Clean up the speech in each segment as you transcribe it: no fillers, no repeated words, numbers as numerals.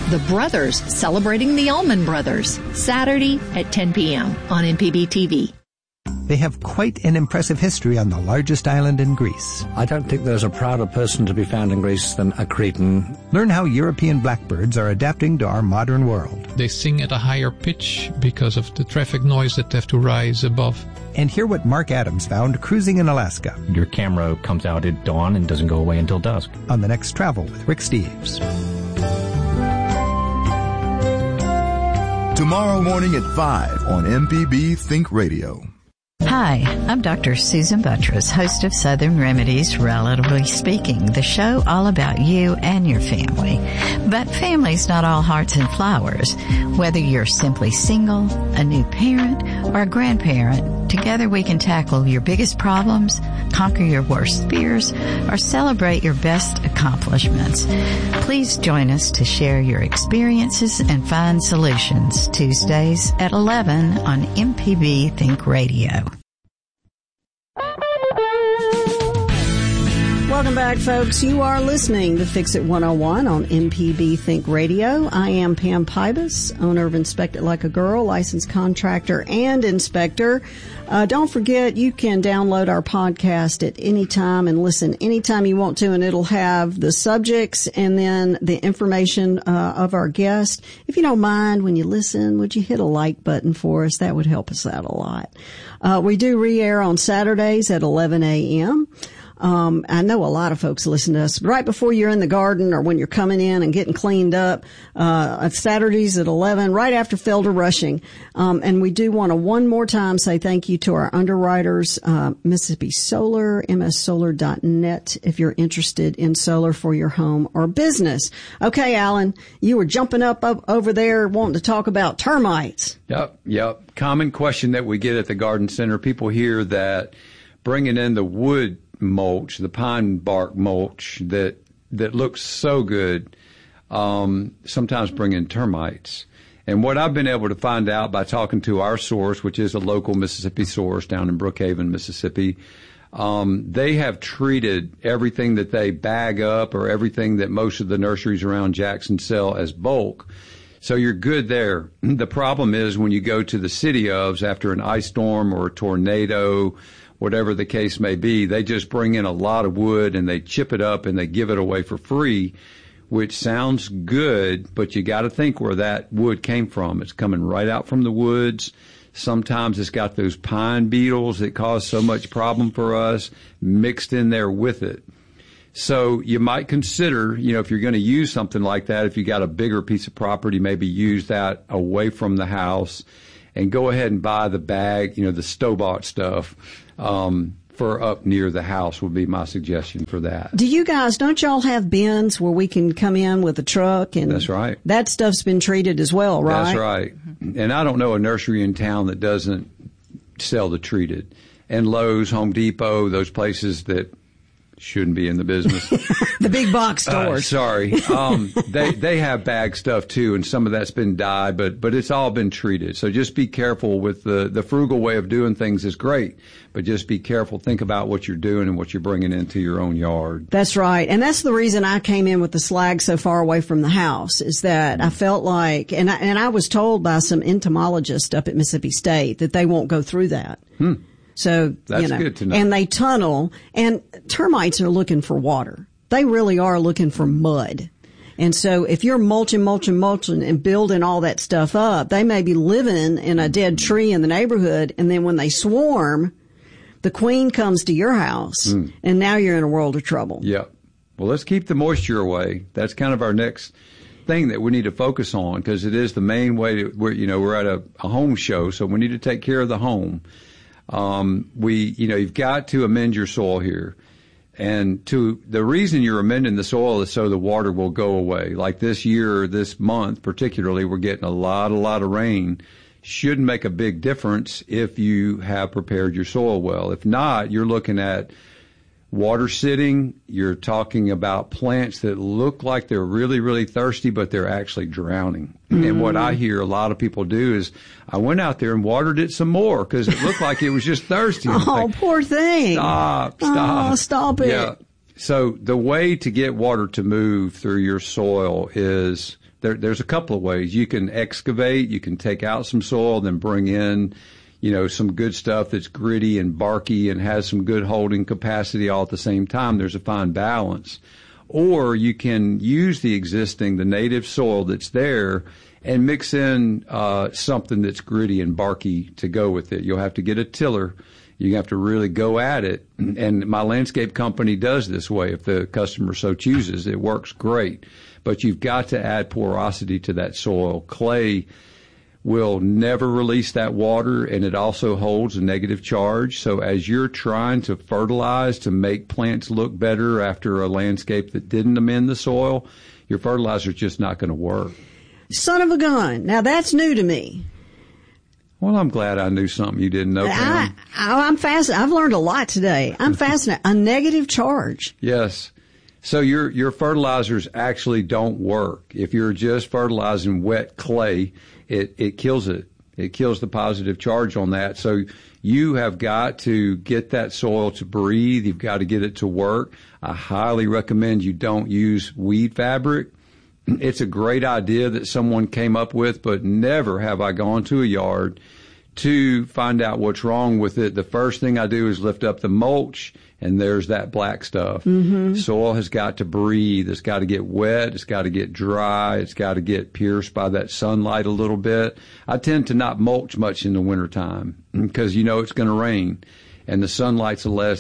The Brothers Celebrating the Allman Brothers, Saturday at 10 p.m. on MPB TV. They have quite an impressive history on the largest island in Greece. I don't think there's a prouder person to be found in Greece than a Cretan. Learn how European blackbirds are adapting to our modern world. They sing at a higher pitch because of the traffic noise that they have to rise above. And hear what Mark Adams found cruising in Alaska. Your camera comes out at dawn and doesn't go away until dusk. On The Next Travel with Rick Steves. Tomorrow morning at 5 on MPB Think Radio. Hi, I'm Dr. Susan Buttress, host of Southern Remedies, Relatively Speaking, the show all about you and your family. But family's not all hearts and flowers. Whether you're simply single, a new parent, or a grandparent, together we can tackle your biggest problems, conquer your worst fears, or celebrate your best accomplishments. Please join us to share your experiences and find solutions. Tuesdays at 11 on MPB Think Radio. Welcome back, folks. You are listening to Fix It 101 on MPB Think Radio. I am Pam Pybus, owner of Inspect It Like a Girl, licensed contractor and inspector. Don't forget, you can download our podcast at any time and listen anytime you want to, and it'll have the subjects and then the information of our guest. If you don't mind, when you listen, would you hit a like button for us? That would help us out a lot. We do re-air on Saturdays at 11 a.m. I know a lot of folks listen to us right before you're in the garden or when you're coming in and getting cleaned up, Saturdays at 11, right after Felder Rushing. And we do want to one more time say thank you to our underwriters, Mississippi Solar, mssolar.net, if you're interested in solar for your home or business. Okay, Alan, you were jumping up over there wanting to talk about termites. Yep. Common question that we get at the garden center. People hear that bringing in the wood mulch, the pine bark mulch that looks so good, sometimes bring in termites. And what I've been able to find out by talking to our source, which is a local Mississippi source down in Brookhaven, Mississippi, they have treated everything that they bag up or everything that most of the nurseries around Jackson sell as bulk. So you're good there. The problem is when you go to the city ofs after an ice storm or a tornado, whatever the case may be, they just bring in a lot of wood and they chip it up and they give it away for free, which sounds good, but you got to think where that wood came from. It's coming right out from the woods. Sometimes it's got those pine beetles that cause so much problem for us mixed in there with it. So you might consider, if you're going to use something like that, if you got a bigger piece of property, maybe use that away from the house and go ahead and buy the bag, the store-bought stuff. For up near the house would be my suggestion for that. Don't y'all have bins where we can come in with a truck? And that's right. That stuff's been treated as well, right? That's right. And I don't know a nursery in town that doesn't sell the treated. And Lowe's, Home Depot, those places that shouldn't be in the business. The big box stores. They have bag stuff too, and some of that's been dyed, but it's all been treated. So just be careful with the frugal way of doing things is great, but just be careful. Think about what you're doing and what you're bringing into your own yard. That's right. And that's the reason I came in with the slag so far away from the house, is that I felt like, and I was told by some entomologists up at Mississippi State that they won't go through that. So, that's good to know. And they tunnel, and termites are looking for water. They really are looking for mud. And so if you're mulching and building all that stuff up, they may be living in a dead tree in the neighborhood, and then when they swarm, the queen comes to your house, and now you're in a world of trouble. Yeah. Well, let's keep the moisture away. That's kind of our next thing that we need to focus on, because it is the main way we're at a home show, so we need to take care of the home. You've got to amend your soil here. And the reason you're amending the soil is so the water will go away. Like this year, this month particularly, we're getting a lot of rain. Shouldn't make a big difference if you have prepared your soil well. If not, you're looking at water sitting. You're talking about plants that look like they're really, really thirsty, but they're actually drowning. And what I hear a lot of people do is, I went out there and watered it some more because it looked like it was just thirsty. Poor thing. Stop. Oh, stop it. Yeah. So the way to get water to move through your soil is There's a couple of ways. You can excavate, you can take out some soil, then bring in, some good stuff that's gritty and barky and has some good holding capacity all at the same time. There's a fine balance. Or you can use the native soil that's there and mix in something that's gritty and barky to go with it. You'll have to get a tiller. You have to really go at it. And my landscape company does this way. If the customer so chooses, it works great. But you've got to add porosity to that soil. Clay will never release that water, and it also holds a negative charge. So as you're trying to fertilize to make plants look better after a landscape that didn't amend the soil, your fertilizer's just not going to work. Son of a gun. Now that's new to me. Well, I'm glad I knew something you didn't know, Pam. I'm fascinated. I've learned a lot today. I'm fascinated. A negative charge. Yes. So your fertilizers actually don't work. If you're just fertilizing wet clay, it kills it. It kills the positive charge on that. So you have got to get that soil to breathe. You've got to get it to work. I highly recommend you don't use weed fabric. It's a great idea that someone came up with, but never have I gone to a yard to find out what's wrong with it. The first thing I do is lift up the mulch, and there's that black stuff. Mm-hmm. Soil has got to breathe. It's got to get wet. It's got to get dry. It's got to get pierced by that sunlight a little bit. I tend to not mulch much in the wintertime because it's going to rain, and the sunlight's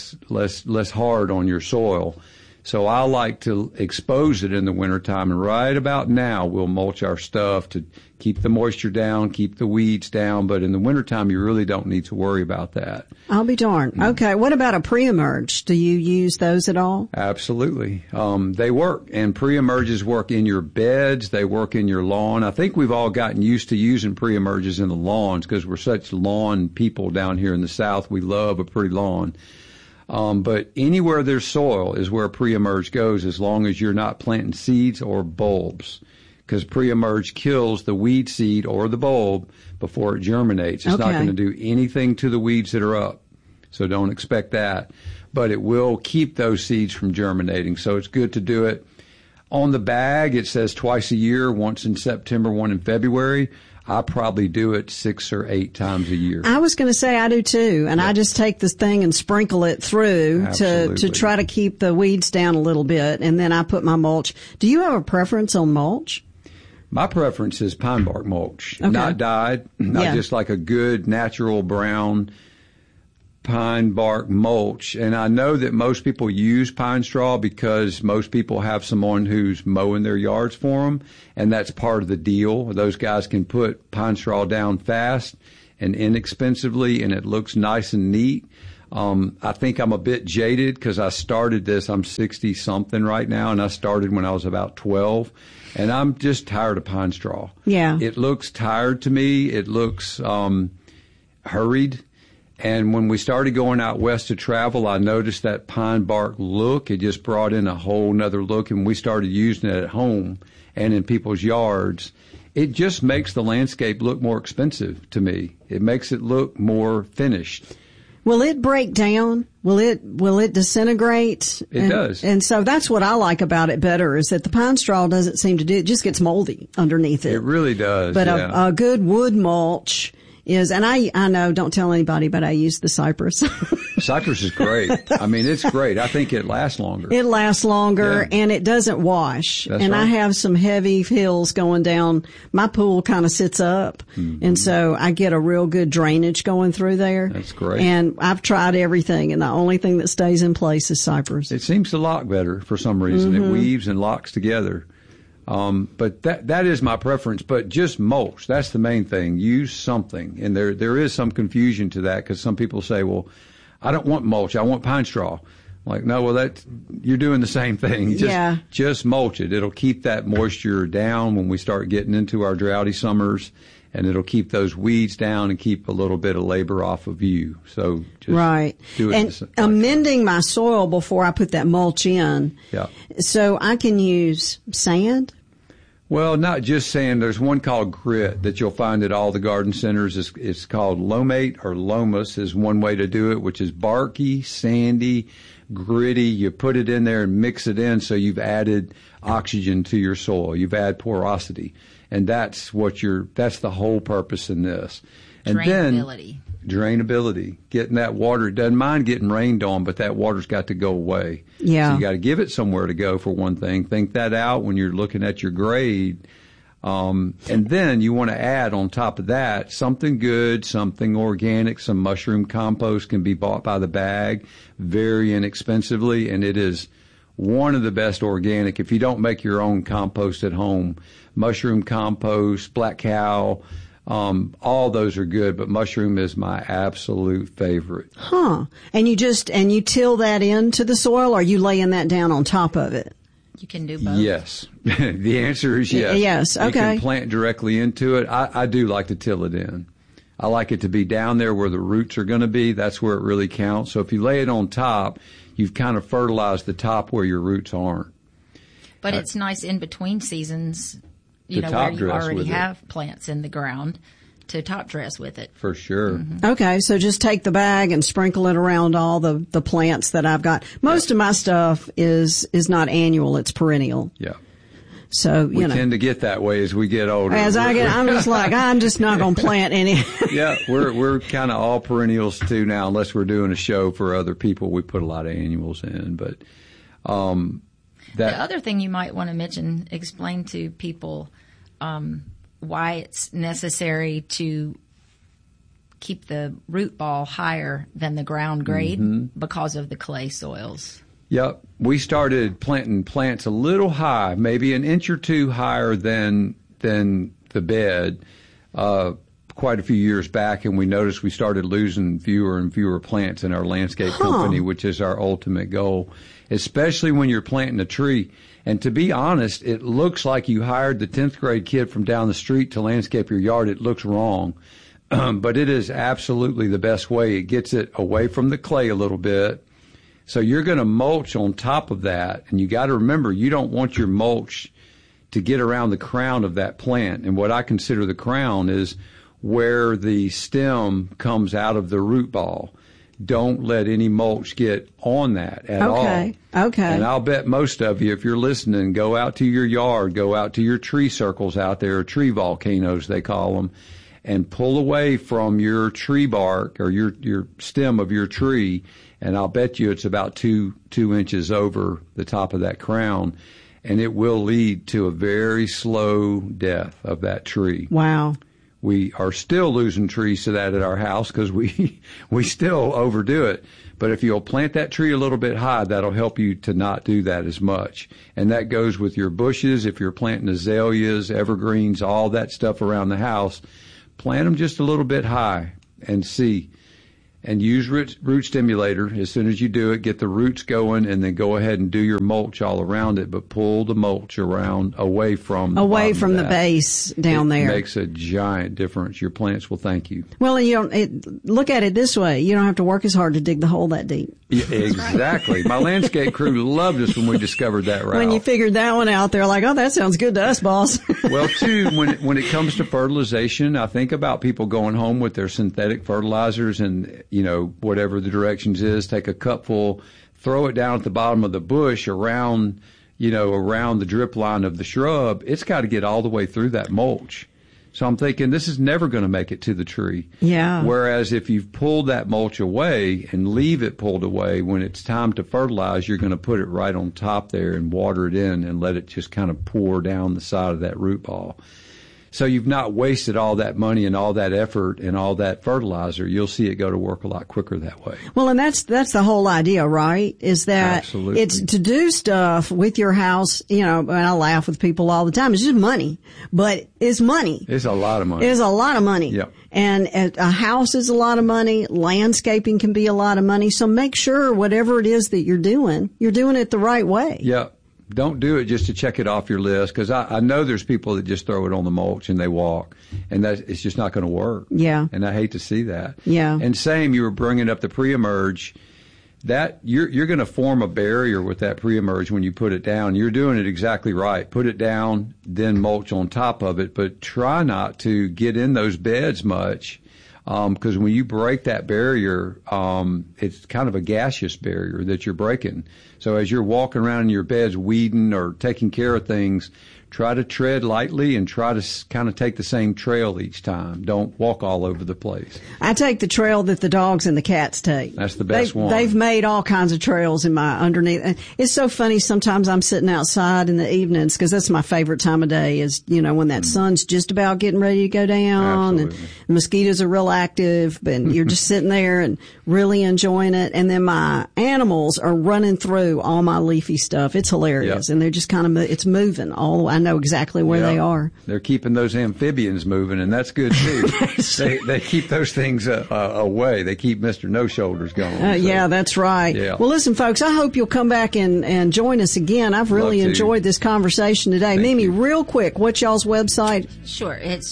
less hard on your soil. So I like to expose it in the wintertime, and right about now we'll mulch our stuff to keep the moisture down, keep the weeds down, but in the wintertime you really don't need to worry about that. I'll be darned. Okay, what about a pre-emerge? Do you use those at all? Absolutely. They work, and pre-emerges work in your beds, they work in your lawn. I think we've all gotten used to using pre-emerges in the lawns because we're such lawn people down here in the South. We love a pretty lawn. But anywhere there's soil is where pre-emerge goes, as long as you're not planting seeds or bulbs, because pre-emerge kills the weed seed or the bulb before it germinates. It's not going to do anything to the weeds that are up, so don't expect that. But it will keep those seeds from germinating, so it's good to do it. On the bag, it says twice a year, once in September, one in February. I probably do it 6 or 8 times a year. I was going to say I do too, and I just take this thing and sprinkle it through to try to keep the weeds down a little bit, and then I put my mulch. Do you have a preference on mulch? My preference is pine bark mulch, not dyed, not just like a good natural brown pine bark mulch. And I know that most people use pine straw because most people have someone who's mowing their yards for them, and that's part of the deal. Those guys can put pine straw down fast and inexpensively, and it looks nice and neat. I think I'm a bit jaded because I started this. I'm 60-something right now, and I started when I was about 12, and I'm just tired of pine straw. Yeah. It looks tired to me. It looks hurried. And when we started going out west to travel, I noticed that pine bark look. It just brought in a whole nother look, and we started using it at home and in people's yards. It just makes the landscape look more expensive to me. It makes it look more finished. Will it break down? Will it disintegrate? It does. And so that's what I like about it better, is that the pine straw doesn't seem to do it. It just gets moldy underneath it. It really does. But a good wood mulch is, and I know, don't tell anybody, but I use the cypress. Cypress is great. I mean, it's great. I think it lasts longer. It lasts longer, and it doesn't wash. That's and right. I have some heavy hills going down. My pool kind of sits up, and so I get a real good drainage going through there. That's great. And I've tried everything, and the only thing that stays in place is cypress. It seems to lock better for some reason. It weaves and locks together. But that is my preference. But just mulch, that's the main thing. Use something. And there is some confusion to that because some people say, well, I don't want mulch. I want pine straw. I'm like, no, well, you're doing the same thing. Just mulch it. It'll keep that moisture down when we start getting into our droughty summers, and it'll keep those weeds down and keep a little bit of labor off of you. So just do it. And amending my soil before I put that mulch in. Yeah. So I can use sand. Well, not just sand. There's one called grit that you'll find at all the garden centers. It's called Lomate or Lomus is one way to do it, which is barky, sandy, gritty. You put it in there and mix it in, so you've added oxygen to your soil. You've added porosity. And that's the whole purpose in this. And drainability. Drainability. Getting that water. It doesn't mind getting rained on, but that water's got to go away. Yeah. So you got to give it somewhere to go, for one thing. Think that out when you're looking at your grade. And then you want to add on top of that something good, something organic. Some mushroom compost can be bought by the bag very inexpensively, and it is one of the best organic. If you don't make your own compost at home, mushroom compost, black cow, all those are good, but mushroom is my absolute favorite. Huh. And you till that into the soil, or are you laying that down on top of it? You can do both. Yes. The answer is yes. Yes, okay. You can plant directly into it. I do like to till it in. I like it to be down there where the roots are going to be. That's where it really counts. So if you lay it on top, you've kind of fertilized the top where your roots aren't. But it's nice in between seasons, where you already have plants in the ground, to top dress with it. For sure. Mm-hmm. Okay, so just take the bag and sprinkle it around all the plants that I've got. Most of my stuff is not annual, it's perennial. Yeah. So, we tend to get that way as we get older. I'm just not going to plant any. Yeah, we're kind of all perennials too now, unless we're doing a show for other people. We put a lot of annuals in, but the other thing you might want to explain to people why it's necessary to keep the root ball higher than the ground grade because of the clay soils. Yep. We started planting plants a little high, maybe an inch or two higher than the bed, quite a few years back, and we noticed we started losing fewer and fewer plants in our landscape company, which is our ultimate goal, especially when you're planting a tree. And to be honest, it looks like you hired the 10th grade kid from down the street to landscape your yard. It looks wrong. But it is absolutely the best way. It gets it away from the clay a little bit. So you're going to mulch on top of that. And you got to remember, you don't want your mulch to get around the crown of that plant. And what I consider the crown is where the stem comes out of the root ball. Don't let any mulch get on that at all. Okay. And I'll bet most of you, if you're listening, go out to your yard, go out to your tree circles out there, tree volcanoes they call them, and pull away from your tree bark or your stem of your tree, and I'll bet you it's about two inches over the top of that crown, and it will lead to a very slow death of that tree. Wow. We are still losing trees to that at our house because we still overdo it. But if you'll plant that tree a little bit high, that'll help you to not do that as much. And that goes with your bushes. If you're planting azaleas, evergreens, all that stuff around the house, plant them just a little bit high and see. And use root stimulator. As soon as you do it, get the roots going, and then go ahead and do your mulch all around it. But pull the mulch away from the base down there. It makes a giant difference. Your plants will thank you. Well, look at it this way: you don't have to work as hard to dig the hole that deep. Yeah, exactly. My landscape crew loved us when we discovered that route. When you figured that one out, they're like, "Oh, that sounds good to us, boss." Well, too, when it comes to fertilization, I think about people going home with their synthetic fertilizers and, whatever the directions is, take a cupful, throw it down at the bottom of the bush around the drip line of the shrub. It's got to get all the way through that mulch. So I'm thinking this is never going to make it to the tree. Yeah. Whereas if you've pulled that mulch away and leave it pulled away, when it's time to fertilize, you're going to put it right on top there and water it in and let it just kind of pour down the side of that root ball. So you've not wasted all that money and all that effort and all that fertilizer. You'll see it go to work a lot quicker that way. Well, and that's the whole idea, right? Is that Absolutely. It's to do stuff with your house, and I laugh with people all the time. It's just money, but it's money. It's a lot of money. It's a lot of money. Yep. And a house is a lot of money. Landscaping can be a lot of money. So make sure whatever it is that you're doing it the right way. Yep. Don't do it just to check it off your list, because I know there's people that just throw it on the mulch and they walk, and it's just not going to work. Yeah. And I hate to see that. Yeah. And same, you were bringing up the pre-emerge. That you're going to form a barrier with that pre-emerge when you put it down. You're doing it exactly right. Put it down, then mulch on top of it, but try not to get in those beds much. Because when you break that barrier, it's kind of a gaseous barrier that you're breaking. So as you're walking around in your beds, weeding or taking care of things, try to tread lightly and try to kind of take the same trail each time. Don't walk all over the place. I take the trail that the dogs and the cats take. That's the best one. They've made all kinds of trails in my underneath. And it's so funny. Sometimes I'm sitting outside in the evenings because that's my favorite time of day is, when that sun's just about getting ready to go down. Absolutely. And the mosquitoes are real active and you're just sitting there and really enjoying it. And then my animals are running through all my leafy stuff. It's hilarious. Yep. And they're just kind of, it's moving all the way. I know exactly where they are. They're keeping those amphibians moving, and that's good too. they keep those things away. They keep Mr. No Shoulders going. Yeah, that's right. Yeah. Well, listen, folks, I hope you'll come back and join us again. I've really enjoyed this conversation today. Mimi, real quick, what's y'all's website? Sure, it's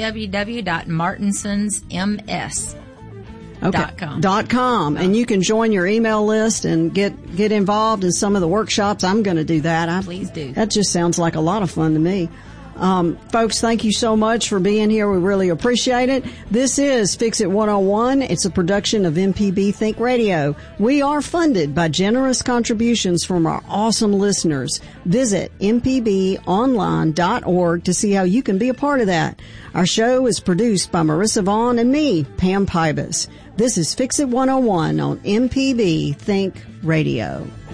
www.martinsonsms.com. And you can join your email list and get involved in some of the workshops. I'm going to do that. Please do. That just sounds like a lot of fun to me. Folks, thank you so much for being here. We really appreciate it. This is Fix It 101. It's a production of MPB Think Radio. We are funded by generous contributions from our awesome listeners. Visit mpbonline.org to see how you can be a part of that. Our show is produced by Marissa Vaughn and me, Pam Pybus. This is Fix It 101 on MPB Think Radio.